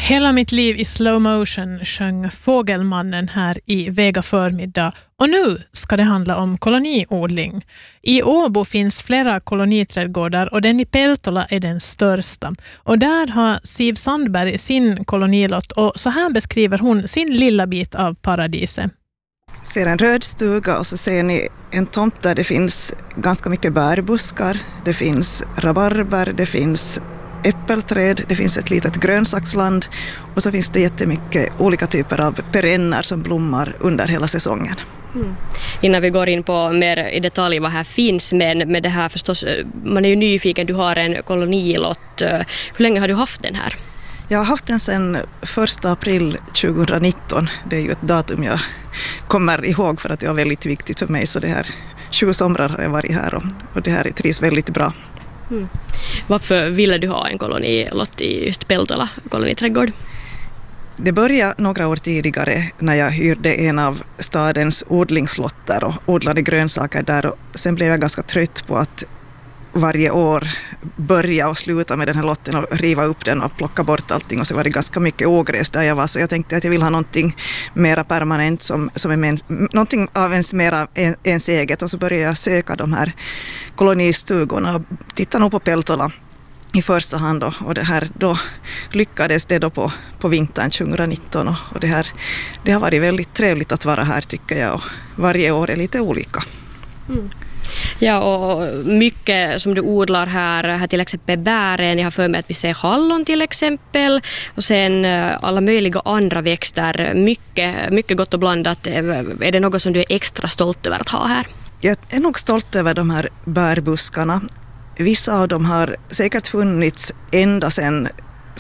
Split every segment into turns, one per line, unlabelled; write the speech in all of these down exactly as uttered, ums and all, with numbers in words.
Hela mitt liv i slow motion sjöng Fågelmannen här i Vega förmiddag. Och nu ska det handla om koloniodling. I Åbo finns flera koloniträdgårdar och den i Peltola är den största. Och där har Siv Sandberg sin kolonilott och så här beskriver hon sin lilla bit av paradiset.
Ser en röd stuga och så ser ni en tomt där det finns ganska mycket bärbuskar. Det finns rabarber, det finns äppelträd, det finns ett litet grönsaksland och så finns det jättemycket olika typer av perenner som blommar under hela säsongen.
Mm. Innan vi går in på mer i detalj vad här finns, men med det här förstås, man är ju nyfiken, du har en kolonilott. Hur länge har du haft den här?
Jag har haft den sedan första april tjugonitton. Det är ju ett datum jag kommer ihåg för att det var väldigt viktigt för mig. Så det här tjugo somrar har jag varit här och, och det här trivs väldigt bra.
Mm. Varför ville du ha en kolonilott i just Peltola koloniträdgård?
Det började några år tidigare när jag hyrde en av stadens odlingslotter och odlade grönsaker där. Och sen blev jag ganska trött på att varje år börja och sluta med den här lotten och riva upp den och plocka bort allting. Och så var det ganska mycket ogräs där jag var. Så jag tänkte att jag vill ha någonting mera permanent som, som är men, någonting av ens mera ens eget. Och så började jag söka de här kolonistugorna och titta nog på Peltola i första hand. Då. Och det här, då lyckades det då på, på vintern tjugonitton. Och, och det, här, det har varit väldigt trevligt att vara här tycker jag. Och varje år är lite olika.
Mm. Ja, och mycket som du odlar här, här till exempel bären, jag har för mig att vi ser hallon till exempel och sen alla möjliga andra växter, mycket, mycket gott och blandat. Är det något som du är extra stolt över att ha här?
Jag är nog stolt över de här bärbuskarna. Vissa av dem har säkert funnits ända sedan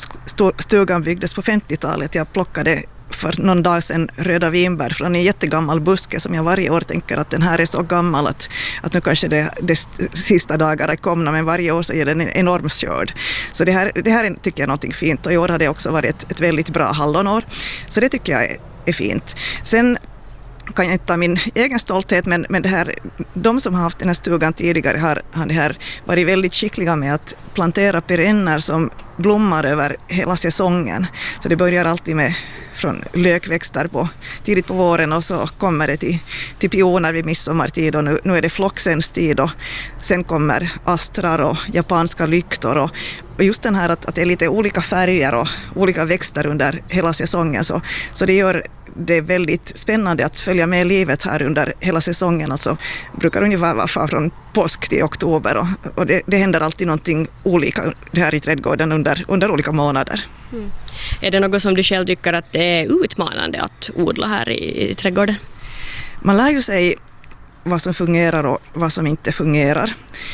stugan byggdes på femtiotalet. Jag plockade för någon dag sedan röda vinbär från en jättegammal buske som jag varje år tänker att den här är så gammal att, att nu kanske det, det sista dagarna är komna, men varje år så är den en enorm skörd. Så det här, det här tycker jag är någonting fint och i år har det också varit ett, ett väldigt bra hallonår. Så det tycker jag är, är fint. Sen kan jag inte ta min egen stolthet, men, men det här, de som har haft den här stugan tidigare har, har det här varit väldigt skickliga med att plantera perenner som blommar över hela säsongen. Så det börjar alltid med från lökväxter på, tidigt på våren och så kommer det till, till pioner vid midsommartid och nu, nu är det floxens tid och sen kommer astrar och japanska lyktor och, och just den här att, att det är lite olika färger och olika växter under hela säsongen så, så det gör det är väldigt spännande att följa med livet här under hela säsongen. Alltså brukar ungefär vara från påsk till oktober och, och det, det händer alltid någonting olika det här i trädgården under, under olika månader.
Mm. Är det något som du själv tycker att det är utmanande att odla här i, i trädgården?
Man lär ju sig vad som fungerar och vad som inte fungerar.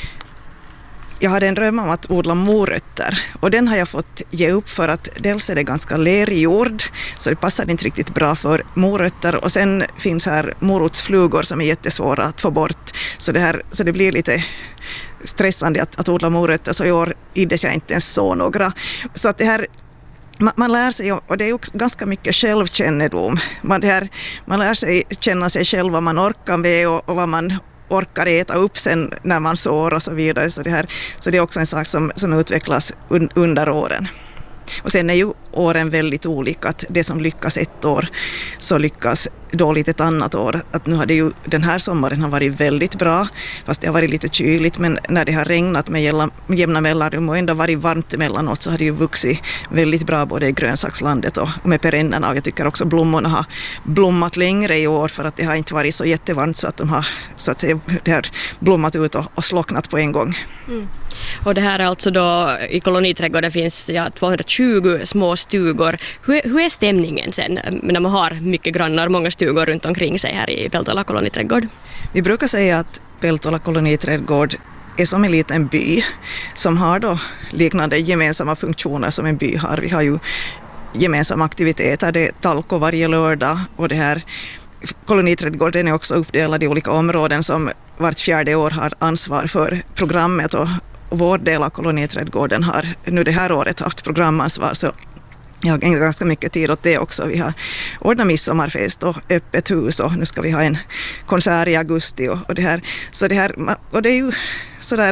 Jag hade en dröm om att odla morötter och den har jag fått ge upp för att dels är det ganska lerig jord så det passar inte riktigt bra för morötter och sen finns här morotsflugor som är jättesvåra att få bort så det, här, så det blir lite stressande att, att odla morötter så i år iddes jag inte ens så några. Så att det här Man, man lär sig, och det är också ganska mycket självkännedom. Man, det här, man lär sig känna sig själv vad man orkar med och, och vad man orkar äta upp sen när man sår och så vidare. Så det, här, så det är också en sak som, som utvecklas un, under åren. Och sen är ju åren väldigt olika. Att det som lyckas ett år så lyckas dåligt ett annat år. Att nu har det ju, den här sommaren har varit väldigt bra fast det har varit lite kyligt men när det har regnat med jämna, jämna mellanrum och ändå varit varmt emellanåt så har det ju vuxit väldigt bra både i grönsakslandet och med perennerna och jag tycker också blommorna har blommat längre i år för att det har inte varit så jättevarmt så att de har, så att säga, det har blommat ut och, och slocknat på en gång.
Mm. Och det här är alltså då i koloniträdgården finns ja, tvåhundratjugo små stugor. Hur, hur är stämningen sen när man har mycket grannar, många stugor runt omkring sig här i Peltola koloniträdgård?
Vi brukar säga att Peltola koloniträdgård är som en liten by som har då liknande gemensamma funktioner som en by har. Vi har ju gemensamma aktiviteter, det är talko varje lördag och det här koloniträdgården är också uppdelad i olika områden som vart fjärde år har ansvar för programmet och vår del av koloniträdgården har nu det här året haft programansvar så jag har ägnat ganska mycket tid åt det också. Vi har ordnat midsommarfest och öppet hus och nu ska vi ha en konsert i augusti och, och det här. Så det här, och det är ju sådär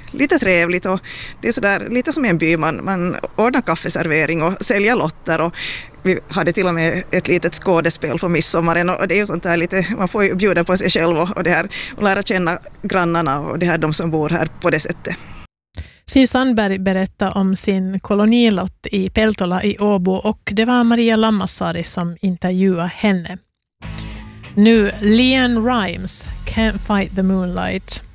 lite trevligt och det är sådär, lite som en by, man, man ordnar kaffeservering och säljer lotter och vi hade till och med ett litet skådespel på midsommaren och det är ju sånt där lite, man får ju bjuda på sig själv och, och, det här, och lära känna grannarna och det här, de som bor här på det sättet.
Siv Sandberg berättade om sin kolonilott i Peltola i Åbo och det var Maria Lammasari som intervjuade henne. Nu LeAnn Rimes, Can't Fight the Moonlight.